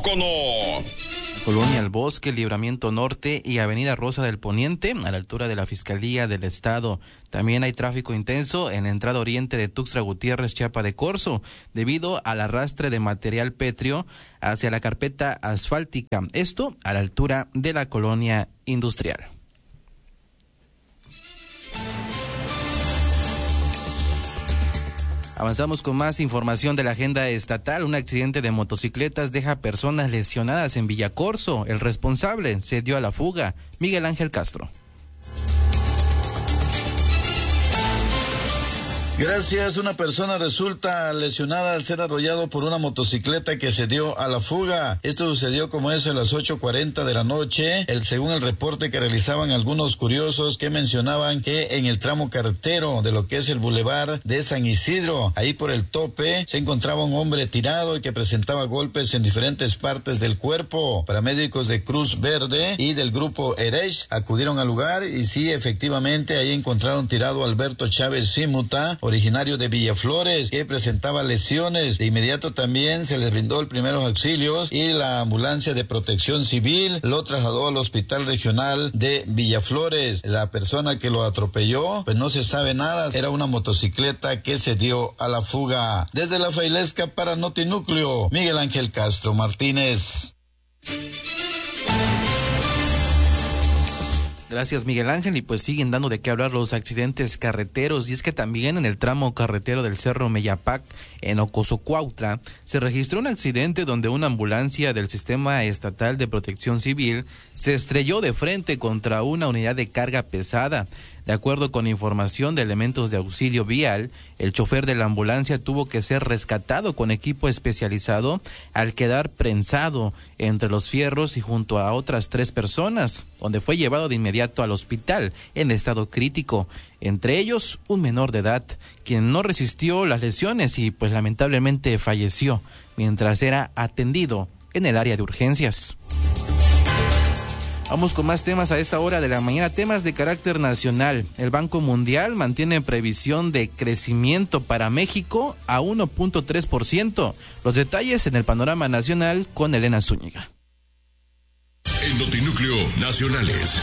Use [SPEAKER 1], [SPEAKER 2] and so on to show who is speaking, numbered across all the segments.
[SPEAKER 1] Pocono.
[SPEAKER 2] Colonia El Bosque, Libramiento Norte y Avenida Rosa del Poniente, a la altura de la Fiscalía del Estado. También hay tráfico intenso en la entrada oriente de Tuxtla Gutiérrez, Chiapa de Corzo, debido al arrastre de material pétreo hacia la carpeta asfáltica. Esto a la altura de la Colonia Industrial. Avanzamos con más información de la agenda estatal. Un accidente de motocicletas deja personas lesionadas en Villacorso. El responsable se dio a la fuga. Miguel Ángel Castro.
[SPEAKER 3] Gracias. Una persona resulta lesionada al ser arrollado por una motocicleta que se dio a la fuga. Esto sucedió como eso a las 8:40 de la noche, según el reporte que realizaban algunos curiosos que mencionaban que en el tramo carretero de lo que es el bulevar de San Isidro, ahí por el tope, se encontraba un hombre tirado y que presentaba golpes en diferentes partes del cuerpo. Paramédicos de Cruz Verde y del grupo Erech acudieron al lugar y sí, efectivamente, ahí encontraron tirado a Alberto Chávez Símuta, originario de Villaflores, que presentaba lesiones. De inmediato también se le brindó el primeros auxilios y la ambulancia de Protección Civil lo trasladó al Hospital Regional de Villaflores. La persona que lo atropelló, pues no se sabe nada, era una motocicleta que se dio a la fuga. Desde La Frailesca para Notinúcleo, Miguel Ángel Castro Martínez.
[SPEAKER 2] Gracias, Miguel Ángel. Y pues siguen dando de qué hablar los accidentes carreteros, y es que también en el tramo carretero del Cerro Meyapac, en Ocosocuautla, se registró un accidente donde una ambulancia del Sistema Estatal de Protección Civil se estrelló de frente contra una unidad de carga pesada. De acuerdo con información de elementos de auxilio vial, el chofer de la ambulancia tuvo que ser rescatado con equipo especializado al quedar prensado entre los fierros y junto a otras 3 personas, donde fue llevado de inmediato al hospital en estado crítico. Entre ellos, un menor de edad, quien no resistió las lesiones y pues lamentablemente falleció mientras era atendido en el área de urgencias. Vamos con más temas a esta hora de la mañana, temas de carácter nacional. El Banco Mundial mantiene previsión de crecimiento para México a 1.3%. Los detalles en el panorama nacional con Elena Zúñiga.
[SPEAKER 1] En Notinúcleo Nacionales.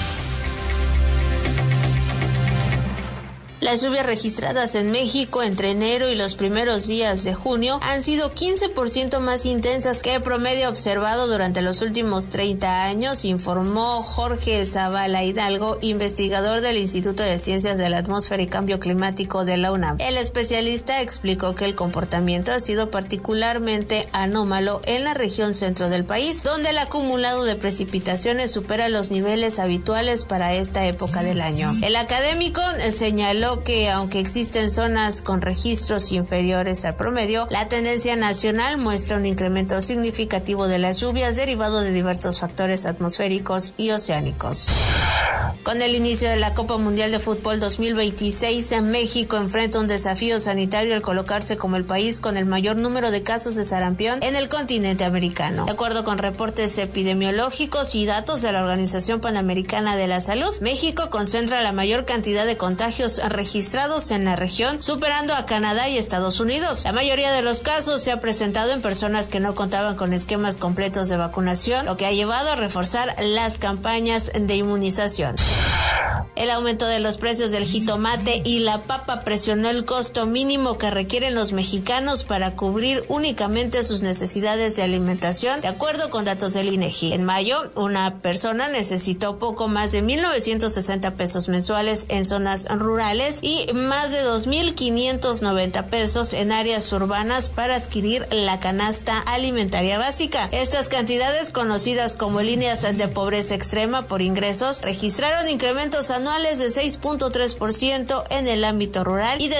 [SPEAKER 4] Las lluvias registradas en México entre enero y los primeros días de junio han sido 15% más intensas que el promedio observado durante los últimos 30 años, informó Jorge Zavala Hidalgo, investigador del Instituto de Ciencias de la Atmósfera y Cambio Climático de la UNAM. El especialista explicó que el comportamiento ha sido particularmente anómalo en la región centro del país, donde el acumulado de precipitaciones supera los niveles habituales para esta época del año. El académico señaló que aunque existen zonas con registros inferiores al promedio, la tendencia nacional muestra un incremento significativo de las lluvias derivado de diversos factores atmosféricos y oceánicos. Con el inicio de la Copa Mundial de Fútbol 2026, en México enfrenta un desafío sanitario al colocarse como el país con el mayor número de casos de sarampión en el continente americano. De acuerdo con reportes epidemiológicos y datos de la Organización Panamericana de la Salud, México concentra la mayor cantidad de contagios registrados en la región, superando a Canadá y Estados Unidos. La mayoría de los casos se ha presentado en personas que no contaban con esquemas completos de vacunación, lo que ha llevado a reforzar las campañas de inmunización. El aumento de los precios del jitomate y la papa presionó el costo mínimo que requieren los mexicanos para cubrir únicamente sus necesidades de alimentación, de acuerdo con datos del INEGI. En mayo, una persona necesitó poco más de 1,960 pesos mensuales en zonas rurales y más de 2,590 pesos en áreas urbanas para adquirir la canasta alimentaria básica. Estas cantidades, conocidas como líneas de pobreza extrema por ingresos, registraron incrementos anuales de 6.3% en el ámbito rural y de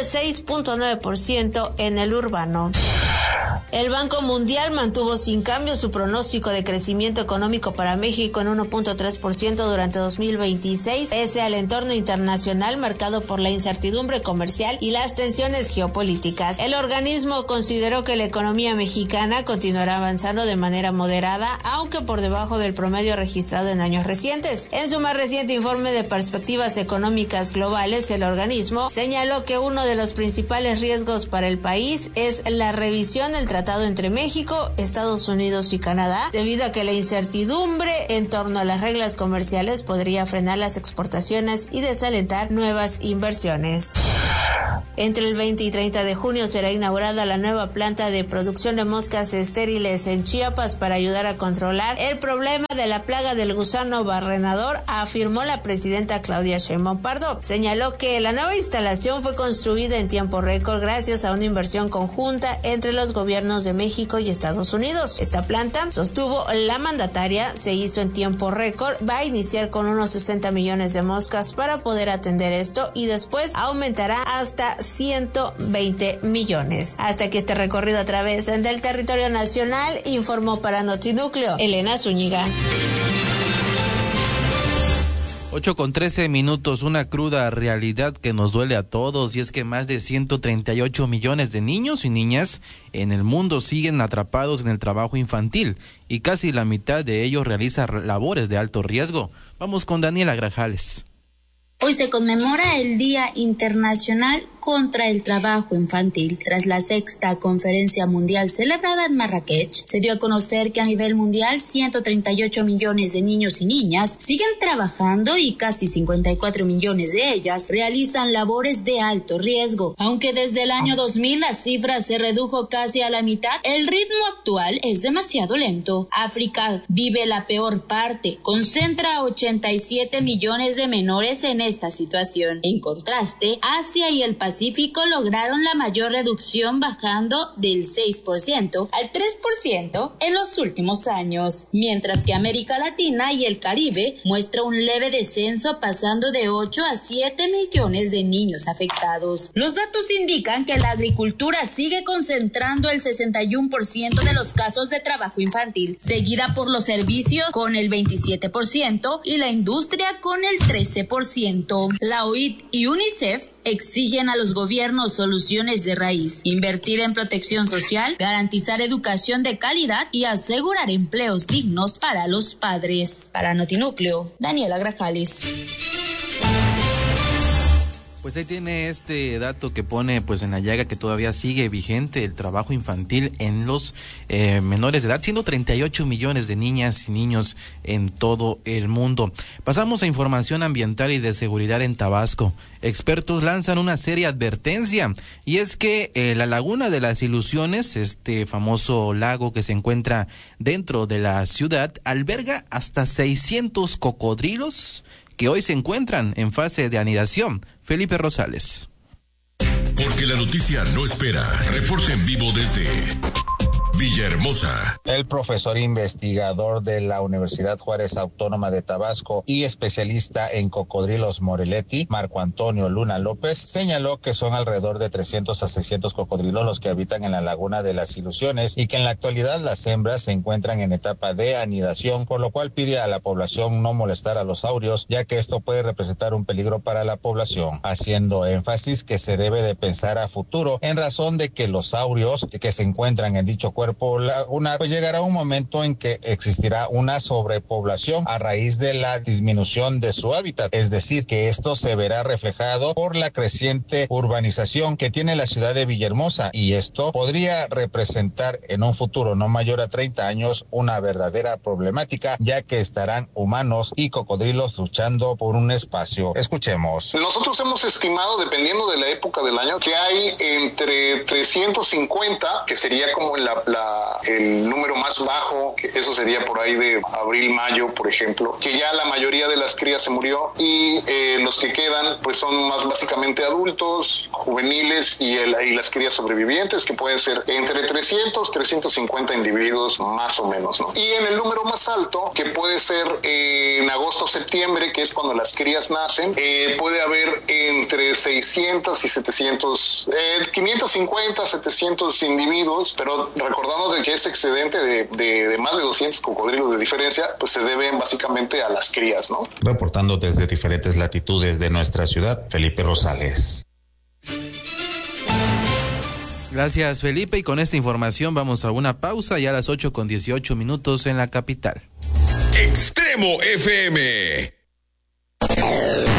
[SPEAKER 4] 6.9% en el urbano. El Banco Mundial mantuvo sin cambio su pronóstico de crecimiento económico para México en 1.3% durante 2026, pese al entorno internacional marcado por la incertidumbre incertidumbre comercial y las tensiones geopolíticas. El organismo consideró que la economía mexicana continuará avanzando de manera moderada, aunque por debajo del promedio registrado en años recientes. En su más reciente informe de perspectivas económicas globales, el organismo señaló que uno de los principales riesgos para el país es la revisión del tratado entre México, Estados Unidos y Canadá, debido a que la incertidumbre en torno a las reglas comerciales podría frenar las exportaciones y desalentar nuevas inversiones. Entre el 20 y 30 de junio será inaugurada la nueva planta de producción de moscas estériles en Chiapas para ayudar a controlar el problema de la plaga del gusano barrenador, afirmó la presidenta Claudia Sheinbaum Pardo. Señaló que la nueva instalación fue construida en tiempo récord gracias a una inversión conjunta entre los gobiernos de México y Estados Unidos. Esta planta, sostuvo la mandataria, se hizo en tiempo récord, va a iniciar con unos 60 millones de moscas para poder atender esto y después aumentará hasta 120 millones. Hasta aquí este recorrido a través del territorio nacional, informó para Notinúcleo Elena Zúñiga.
[SPEAKER 2] 8:13, una cruda realidad que nos duele a todos, y es que más de 138 millones de niños y niñas en el mundo siguen atrapados en el trabajo infantil y casi la mitad de ellos realiza labores de alto riesgo. Vamos con Daniela Grajales.
[SPEAKER 5] Hoy se conmemora el Día Internacional contra el Trabajo Infantil. Tras la 6ª Conferencia Mundial celebrada en Marrakech, se dio a conocer que a nivel mundial 138 millones de niños y niñas siguen trabajando y casi 54 millones de ellas realizan labores de alto riesgo. Aunque desde el año 2000 la cifra se redujo casi a la mitad, el ritmo actual es demasiado lento. África vive la peor parte, concentra 87 millones de menores en esta situación. En contraste, Asia y el Pacífico lograron la mayor reducción, bajando del 6% al 3% en los últimos años, mientras que América Latina y el Caribe muestra un leve descenso, pasando de 8 a 7 millones de niños afectados. Los datos indican que la agricultura sigue concentrando el 61% de los casos de trabajo infantil, seguida por los servicios con el 27% y la industria con el 13%. La OIT y UNICEF exigen a los gobiernos soluciones de raíz, invertir en protección social, garantizar educación de calidad y asegurar empleos dignos para los padres. Para Notinúcleo, Daniela Grajales.
[SPEAKER 2] Pues ahí tiene este dato que pone pues en la llaga que todavía sigue vigente el trabajo infantil en los menores de edad, siendo 38 millones de niñas y niños en todo el mundo. Pasamos a información ambiental y de seguridad en Tabasco. Expertos lanzan una seria advertencia, y es que la Laguna de las Ilusiones, este famoso lago que se encuentra dentro de la ciudad, alberga hasta 600 cocodrilos que hoy se encuentran en fase de anidación. Felipe Rosales.
[SPEAKER 1] Porque la noticia no espera. Reporte en vivo desde Villahermosa.
[SPEAKER 6] El profesor investigador de la Universidad Juárez Autónoma de Tabasco y especialista en cocodrilos Moreletti, Marco Antonio Luna López, señaló que son alrededor de 300 a 600 cocodrilos los que habitan en la Laguna de las Ilusiones y que en la actualidad las hembras se encuentran en etapa de anidación, por lo cual pide a la población no molestar a los saurios, ya que esto puede representar un peligro para la población, haciendo énfasis que se debe de pensar a futuro en razón de que los saurios que se encuentran en dicho cuerpo lagunar, pues llegará un momento en que existirá una sobrepoblación a raíz de la disminución de su hábitat, es decir, que esto se verá reflejado por la creciente urbanización que tiene la ciudad de Villahermosa, y esto podría representar en un futuro no mayor a 30 años una verdadera problemática, ya que estarán humanos y cocodrilos luchando por un espacio. Escuchemos.
[SPEAKER 7] Nosotros hemos estimado, dependiendo de la época del año, que hay entre 350, que sería como el número más bajo, que eso sería por ahí de abril, mayo, por ejemplo, que ya la mayoría de las crías se murió, y los que quedan pues son más básicamente adultos, juveniles y las crías sobrevivientes, que pueden ser entre 350 individuos más o menos, ¿no? Y en el número más alto, que puede ser en agosto, septiembre, que es cuando las crías nacen, puede haber entre 600 y 700, 550, 700 individuos, pero recordamos de que ese excedente de más de 200 cocodrilos de diferencia, pues se deben básicamente a las crías, ¿no?
[SPEAKER 6] Reportando desde diferentes latitudes de nuestra ciudad, Felipe Rosales.
[SPEAKER 2] Gracias, Felipe, y con esta información vamos a una pausa ya a las 8:18 en la capital.
[SPEAKER 1] Extremo FM.